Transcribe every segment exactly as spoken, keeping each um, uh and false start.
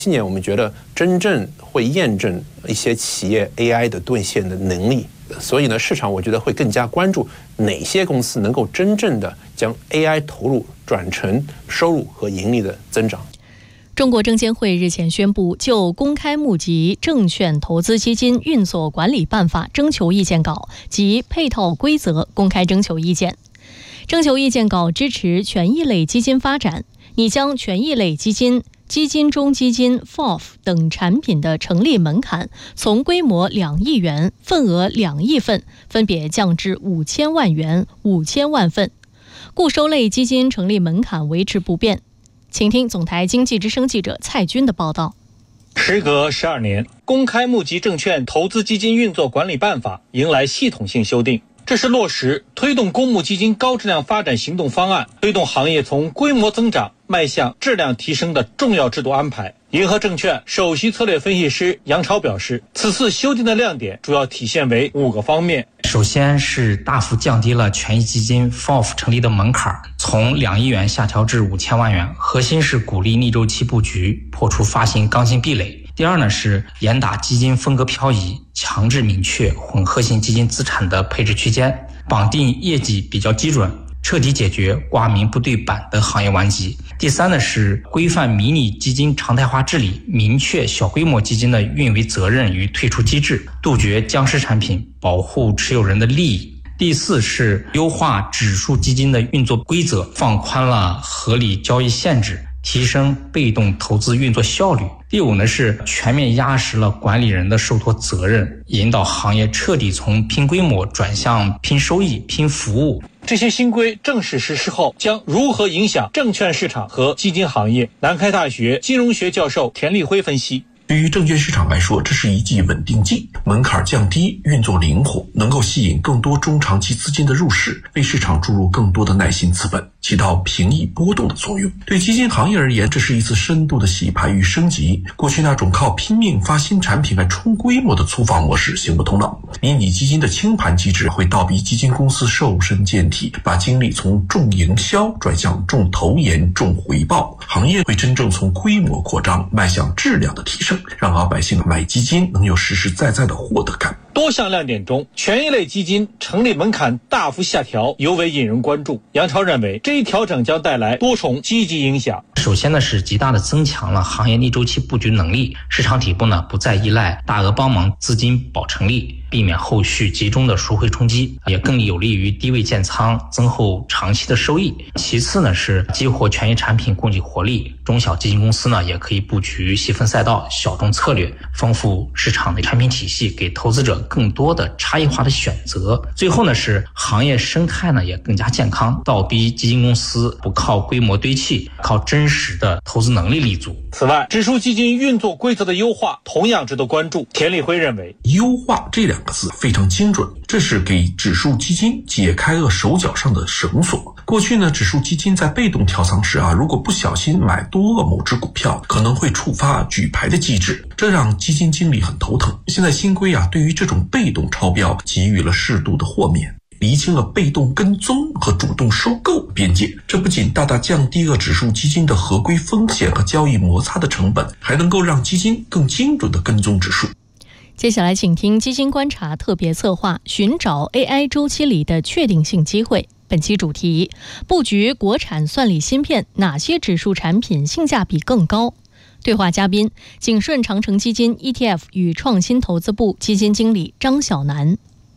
今年我们觉得真正会验证一些企业 A I 的兑现的能力，所以呢，市场我觉得会更加关注哪些公司能够真正的将 A I 投入转成收入和盈利的增长。 中国证监会日前宣布，就公开募集证券投资基金运作管理办法征求意见稿及配套规则公开征求意见。征求意见稿支持权益类基金发展，拟将权益类基金、基金中基金 F O F 等产品的成立门槛从规模两亿元、份额两亿份，分别降至五千万元、五千万份。固收类基金成立门槛维持不变。请听总台经济之声记者蔡军的报道。 时隔十二年，公开募集证券投资基金运作管理办法迎来系统性修订。这是落实推动公募基金高质量发展行动方案，推动行业从规模增长迈向质量提升的重要制度安排。银河证券首席策略分析师杨超表示，此次修订的亮点主要体现为五个方面。 首先是大幅降低了权益基金 F O F 成立的门槛，从两亿元下调至五千万元，核心是鼓励逆周期布局，破除发行刚性壁垒。第二呢，是严打基金风格漂移，强制明确混合型基金资产的配置区间，绑定业绩比较基准，彻底解决挂名不对板的行业顽疾。第三呢，是规范迷你基金常态化治理，明确小规模基金的运维责任与退出机制，杜绝僵尸产品，保护持有人的利益。第四是优化指数基金的运作规则，放宽了合理交易限制，提升被动投资运作效率。第五呢，是全面压实了管理人的受托责任，引导行业彻底从拼规模转向拼收益、拼服务。 这些新规正式实施后，将如何影响证券市场和基金行业？南开大学金融学教授田立辉分析。 对于证券市场来说，这是一剂稳定剂，门槛降低，运作灵活，能够吸引更多中长期资金的入市，为市场注入更多的耐心资本，起到平抑波动的作用。对基金行业而言，这是一次深度的洗牌与升级。过去那种靠拼命发新产品来冲规模的粗放模式行不通了。迷你基金的清盘机制会倒逼基金公司瘦身健体，把精力从重营销转向重投研、重回报。行业会真正从规模扩张迈向质量的提升，让老百姓买基金能有实实在在的获得感。 多项亮点中，权益类基金成立门槛大幅下调，尤为引人关注。杨超认为，这一调整将带来多重积极影响。 首先呢，是极大的增强了行业逆周期布局能力，市场底部呢不再依赖大额帮忙资金保成立，避免后续集中的赎回冲击，也更有利于低位建仓，增厚长期的收益。其次呢，是激活权益产品供给活力，中小基金公司呢也可以布局细分赛道、小众策略，丰富市场的产品体系，给投资者更多的差异化的选择。最后呢，是行业生态呢也更加健康，倒逼基金公司不靠规模堆砌，靠真实的投资能力立足。 此外，指数基金运作规则的优化同样值得关注。田立辉认为， 优化这两个字非常精准，这是给指数基金解开了手脚上的绳索。过去呢，指数基金在被动调仓时啊，如果不小心买多了某只股票，可能会触发举牌的机制，这让基金经理很头疼。现在新规啊，对于这种被动超标给予了适度的豁免，厘清了被动跟踪和主动收购边界。这不仅大大降低了指数基金的合规风险和交易摩擦的成本，还能够让基金更精准地跟踪指数。 接下来请听基金观察特别策划，寻找 A I 周期里的确定性机会。本期主题：布局国产算力芯片，哪些指数产品性价比更高？对话嘉宾：景顺长城基金 E T F 与创新投资部基金经理张晓楠。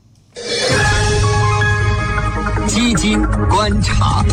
基金观察。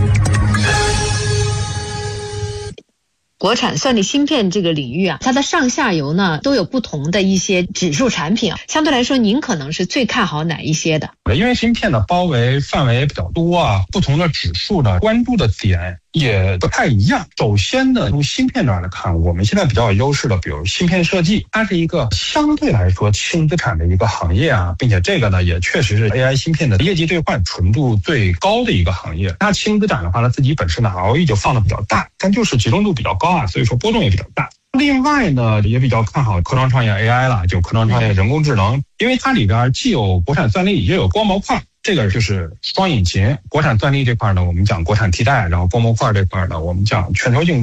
国产算力芯片这个领域啊，它的上下游呢都有不同的一些指数产品啊。相对来说，您可能是最看好哪一些的？ 因为芯片的包围范围比较多啊，不同的指数的关注的点也不太一样。首先呢，从芯片这儿来看，我们现在比较有优势的，比如芯片设计，它是一个相对来说轻资产的一个行业啊，并且这个呢也确实是 A I 芯片的业绩兑换纯度最高的一个行业。它轻资产的话，它自己本身的 R O E 就放的比较大，但就是集中度比较高啊，所以说波动也比较大。另外呢，也比较看好科创创业 A I 了，就科创创业人工智能，因为它里边既有国产算力，也有光模块。这个就是双引擎，国产算力这块呢，我们讲国产替代，然后光模块这块呢，我们讲全球竞争。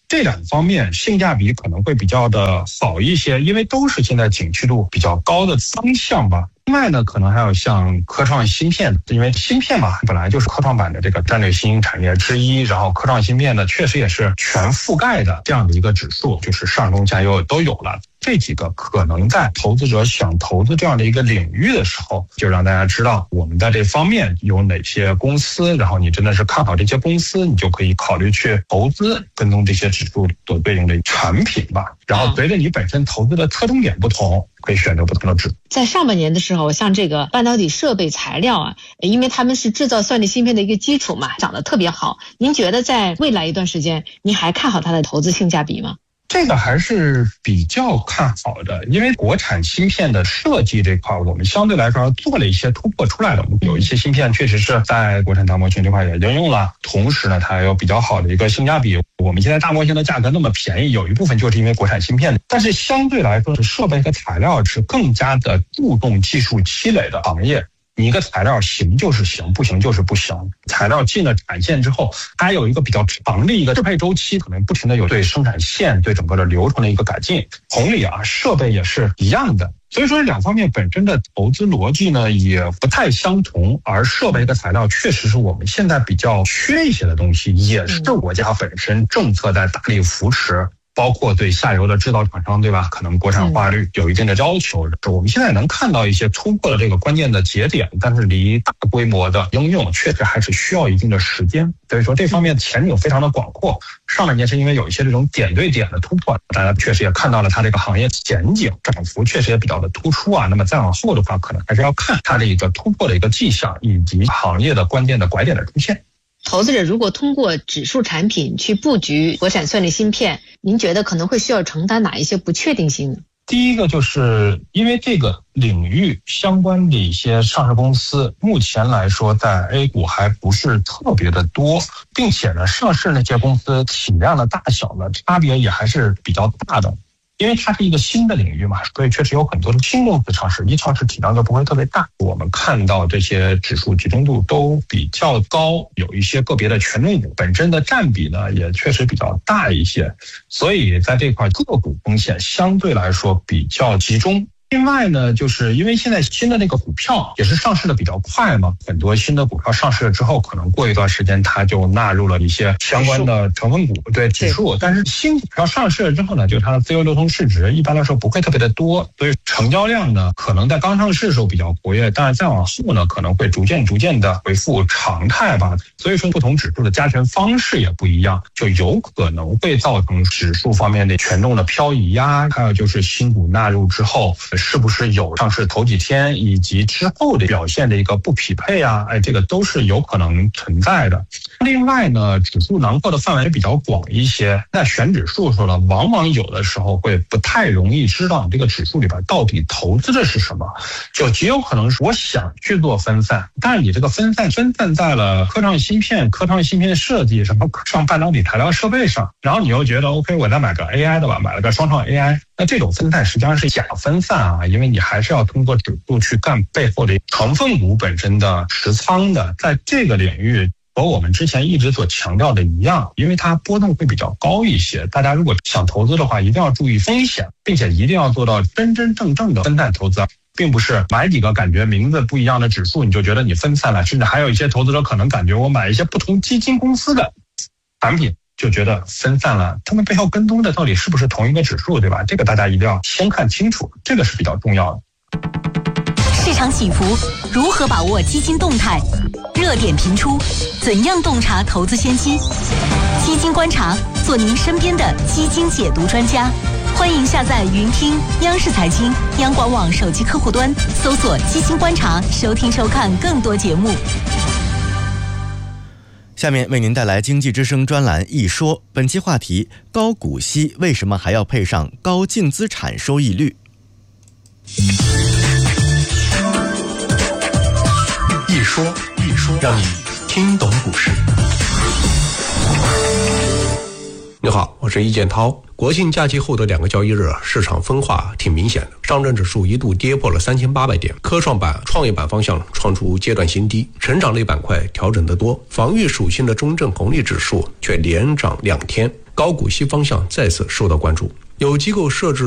这两方面性价比可能会比较的好一些，因为都是现在景气度比较高的方向吧。另外呢，可能还有像科创芯片，因为芯片嘛，本来就是科创板的这个战略新兴产业之一，然后科创芯片呢，确实也是全覆盖的这样的一个指数，就是上中下游都有了。这几个可能在投资者想投资这样的一个领域的时候，就让大家知道我们在这方面有哪些公司，然后你真的是看好这些公司，你就可以考虑去投资，跟踪这些指数所对应的产品吧。然后随着你本身投资的侧重点不同，可以选择不同的指数。 在上半年的时候，像这个半导体设备材料啊，因为他们是制造算力芯片的一个基础嘛，涨得特别好。您觉得在未来一段时间，您还看好它的投资性价比吗？ 这个还是比较看好的，因为国产芯片的设计这块，我们相对来说做了一些突破出来的。有一些芯片确实是在国产大模型这块也应用了，同时呢，它还有比较好的一个性价比。我们现在大模型的价格那么便宜，有一部分就是因为国产芯片，但是相对来说是设备和材料是更加的注重技术积累的行业。你一个材料行就是行，不行就是不行。材料进了产线之后，它有一个比较长的一个适配周期，可能不停的有对生产线、对整个的流程的一个改进。同理啊，设备也是一样的。所以说，两方面本身的投资逻辑呢也不太相同，而设备和材料确实是我们现在比较缺一些的东西，也是国家本身政策在大力扶持。包括对下游的制造厂商，对吧？可能国产化率有一定的要求。我们现在能看到一些突破的这个关键的节点，但是离大规模的应用确实还是需要一定的时间。所以说这方面前景非常的广阔。上半年是因为有一些这种点对点的突破，大家确实也看到了它这个行业前景涨幅确实也比较的突出啊。那么再往后的话，可能还是要看它的一个突破的一个迹象，以及行业的关键的拐点的出现。 投资者如果通过指数产品去布局国产算力芯片，您觉得可能会需要承担哪一些不确定性呢？ 第一个就是因为这个领域相关的一些上市公司，目前来说在 A 股还不是特别的多，并且呢，上市那些公司体量的大小呢，差别也还是比较大的。因为它是一个新的领域嘛，所以确实有很多的新公司上市，一上市体量就不会特别大。我们看到这些指数集中度都比较高，有一些个别的权重股本身的占比呢也确实比较大一些，所以在这块个股风险相对来说比较集中。另外呢，就是因为现在新的那个股票也是上市的比较快嘛，很多新的股票上市了之后，可能过一段时间它就纳入了一些相关的成分股，对指数。但是新股票上市了之后呢，就是它的自由流通市值一般来说不会特别的多，所以成交量呢可能在刚上市的时候比较活跃，但是再往后呢可能会逐渐逐渐的恢复常态吧。所以说不同指数的加权方式也不一样，就有可能会造成指数方面的权重的漂移呀，还有就是新股纳入之后是不是有上市头几天以及之后的表现的一个不匹配啊？哎，这个都是有可能存在的。另外呢，指数囊括的范围比较广一些，在选指数的时候呢，往往有的时候会不太容易知道你这个指数里边到底投资的是什么，就极有可能是我想去做分散，但是你这个分散分散在了科创芯片、科创芯片设计什么上半导体材料设备上，然后你又觉得 OK， 我再买个 A I 的吧，买了个双创 A I。那这种分散实际上是假分散啊，因为你还是要通过指数去干背后的成分股本身的持仓的。在这个领域和我们之前一直所强调的一样，因为它波动会比较高一些，大家如果想投资的话，一定要注意风险，并且一定要做到真真正正的分散投资，并不是买几个感觉名字不一样的指数你就觉得你分散了，甚至还有一些投资者可能感觉我买一些不同基金公司的产品就觉得分散了，他们背后跟踪的到底是不是同一个指数，对吧？这个大家一定要先看清楚，这个是比较重要的。 市场起伏，如何把握基金动态？热点频出，怎样洞察投资先机？基金观察，做您身边的基金解读专家。欢迎下载云听央视财经、央广网手机客户端，搜索基金观察，收听收看更多节目。 下面为您带来经济之声专栏一说，本期话题：高股息为什么还要配上高净资产收益率？ 一说一说，让你听懂股市。 你好，我是易建涛。国庆假期后的两个交易日，市场分化挺明显的。上证指数一度跌破了三千八百点，科创板、创业板方向创出阶段新低，成长类板块调整得多，防御属性的中证红利指数却连涨两天。 高股息方向再次受到关注。有机构设置